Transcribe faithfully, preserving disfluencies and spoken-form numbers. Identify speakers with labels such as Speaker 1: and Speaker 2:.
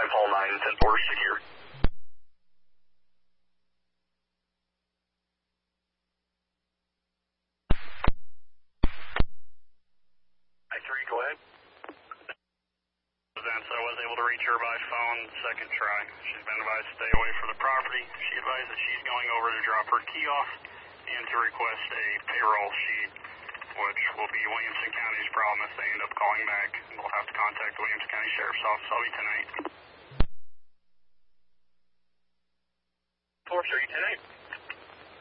Speaker 1: nine, Paul nine, ten four, secure. I three, go ahead.
Speaker 2: So I was able to reach her by phone second try. She's been advised to stay away from the property. She advised that she's going over to drop her key off and to request a payroll sheet, which will be Williamson County's problem if they end up calling back. We'll have to contact the Williamson County Sheriff's Office. I'll be tonight.
Speaker 1: four three, ten eight.